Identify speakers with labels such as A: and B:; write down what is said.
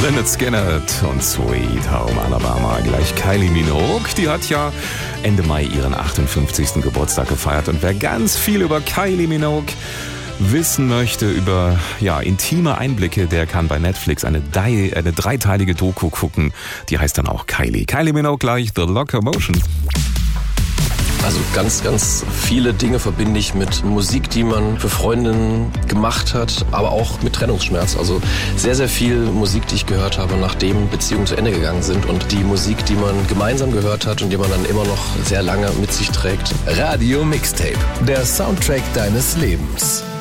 A: Lynyrd Skynyrd und Sweet Home Alabama. Gleich Kylie Minogue, die hat ja Ende Mai ihren 58. Geburtstag gefeiert. Und wer ganz viel über Kylie Minogue wissen möchte, über intime Einblicke, der kann bei Netflix eine dreiteilige Doku gucken. Die heißt dann auch Kylie. Kylie Minogue gleich The Locomotion.
B: Also ganz, ganz viele Dinge verbinde ich mit Musik, die man für Freundinnen gemacht hat, aber auch mit Trennungsschmerz. Also sehr, sehr viel Musik, die ich gehört habe, nachdem Beziehungen zu Ende gegangen sind und die Musik, die man gemeinsam gehört hat und die man dann immer noch sehr lange mit sich trägt.
C: Radio Mixtape, der Soundtrack deines Lebens.